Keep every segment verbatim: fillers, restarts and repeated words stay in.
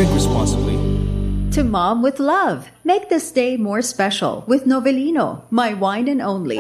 Drink responsibly. To mom with love, make this day more special with Novelino, my wine and only.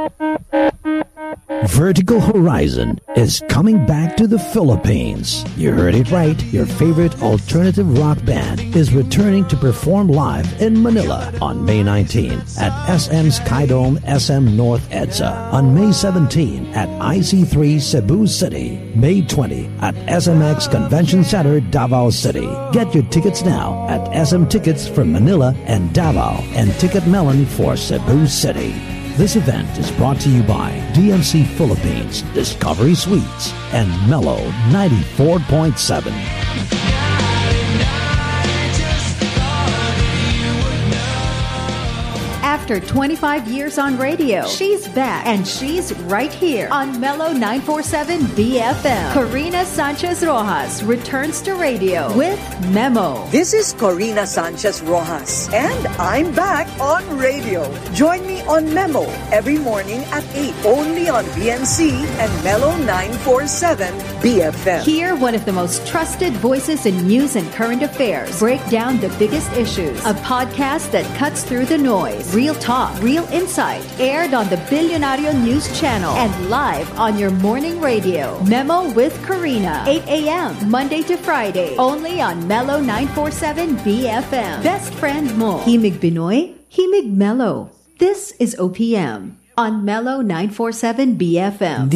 Vertical Horizon is coming back to the Philippines. You heard it right. Your favorite alternative rock band is returning to perform live in Manila on May nineteenth at S M Skydome S M North EDSA. On May seventeenth at I C three Cebu City. May twentieth at S M X Convention Center Davao City. Get your tickets now at S M Tickets for Manila and Davao and Ticket Melon for Cebu City. This event is brought to you by D M C Philippines, Discovery Suites, and Mellow ninety-four point seven. After twenty-five years on radio, she's back, and she's right here on Mellow nine forty-seven B F M. Corina Sanchez Rojas returns to radio with Memo. This is Corina Sanchez Rojas, and I'm back on radio. Join me on Memo every morning at eight, only on B N C and Mellow nine forty-seven B F M. Hear one of the most trusted voices in news and current affairs. Break down the biggest issues. A podcast that cuts through the noise. Real talk, real insight. Aired on the Billionario News Channel and live on your morning radio. Memo with Corina, eight a.m. Monday to Friday. Only on Mellow nine forty-seven B F M. Best friend mo. Himig Pinoy, Himig Mellow. This is O P M on Mellow nine forty-seven B F M.